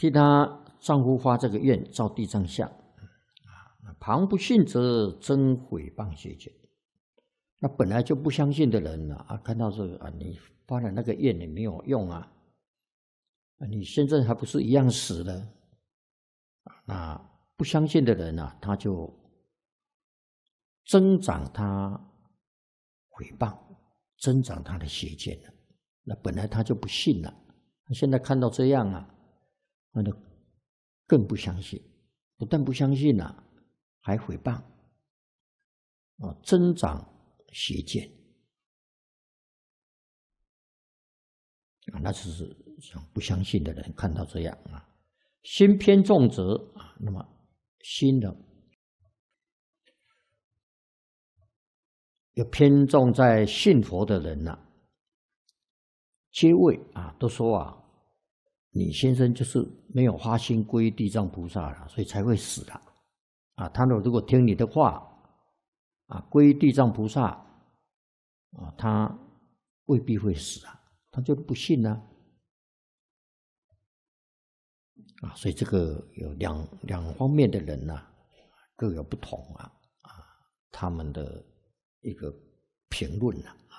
替她丈夫发这个愿，造地藏像。旁不信则真毁谤邪见。那本来就不相信的人看到这个你发了那个愿也没有用你现在还不是一样死了？那不相信的人他就增长他毁谤，增长他的邪见了。那本来他就不信了，现在看到这样那就更不相信，不但不相信还毁谤增长邪见那就是不相信的人看到这样心偏重则那么心的有偏重在信佛的人皆谓都说你先生就是没有发心皈依地藏菩萨了，所以才会死了他如果听你的话皈依地藏菩萨他未必会死他就不信所以这个有两方面的人各有不同他们的一个评论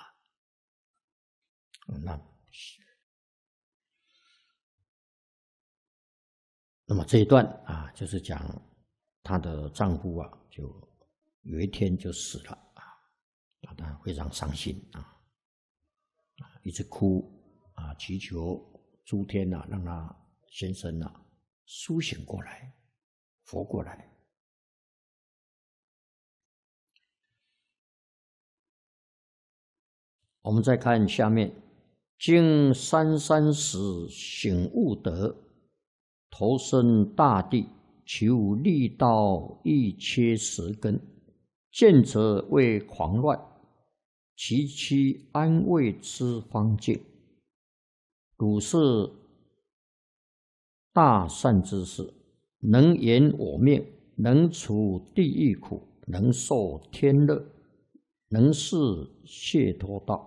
那么这一段就是讲她的丈夫就有一天就死了她非常伤心一直哭祈求诸天让她先生苏醒过来，活过来。我们再看下面，经三时醒悟得，投身大地，求利道一切舌根，见者为狂乱，其妻安慰之方境。汝是大善之事，能延我命，能除地狱苦，能受天乐，能示解脱道。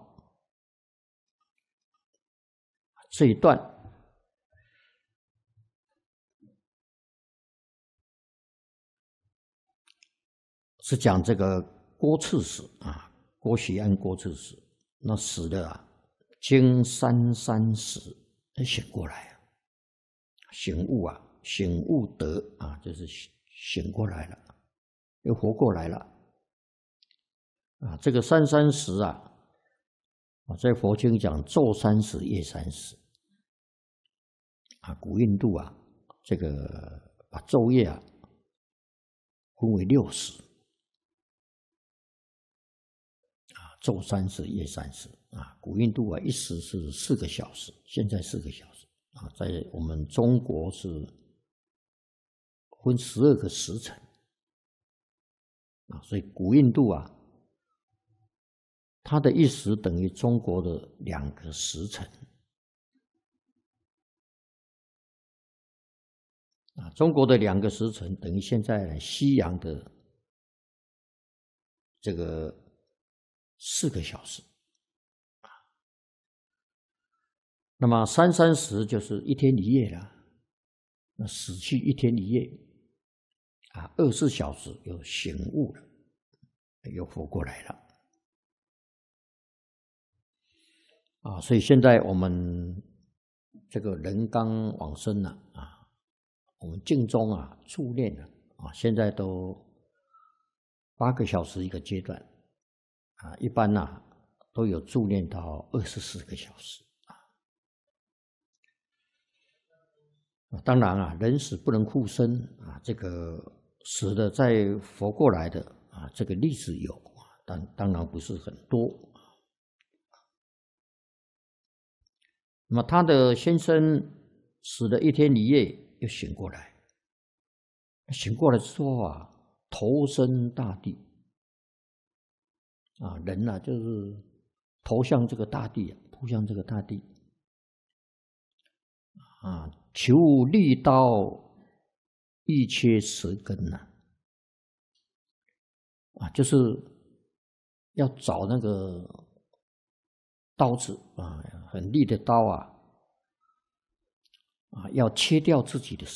这一段是讲这个郭刺史郭喜安郭刺史，那死的经三时醒过来醒悟醒悟得就是醒过来了，又活过来了这个三时在佛经讲昼30夜30古印度这个把昼夜分为6时昼30夜30古印度一时是4个小时，现在4个小时在我们中国是分12个时辰所以古印度它的1时等于中国的2个时辰中国的2个时辰等于现在西洋的这个4个小时那么三时就是1天1夜了，那死去1天1夜24小时有醒悟了，又活过来了所以现在我们这个人刚往生我们净宗助念现在都8个小时一个阶段一般都有助念到24个小时当然人死不能复生这个死了再活过来的这个例子有但当然不是很多那么他的先生死了1天1夜又醒过来，醒过来之后投身大地人就是投向这个大地扑向这个大地求利道一切舌根就是要找那个刀子很利的刀要切掉自己的